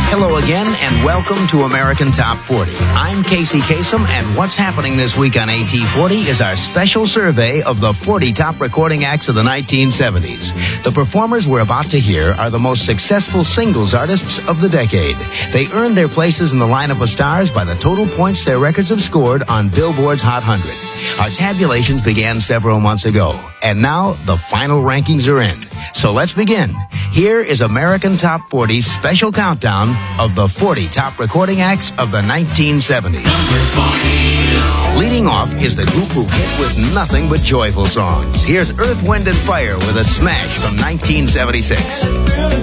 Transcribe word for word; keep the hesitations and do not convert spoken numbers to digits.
Hello again, and welcome to American Top forty. I'm Casey Kasem, and what's happening this week on A T forty is our special survey of the forty top recording acts of the nineteen seventies. The performers we're about to hear are the most successful singles artists of the decade. They earned their places in the lineup of stars by the total points their records have scored on Billboard's Hot one hundred. Our tabulations began several months ago, and now the final rankings are in. So let's begin. Here is American Top forty's special countdown of the forty top recording acts of the nineteen seventies. Number forty. Leading off is the group who hit with nothing but joyful songs. Here's Earth, Wind and Fire with a smash from nineteen seventy-six.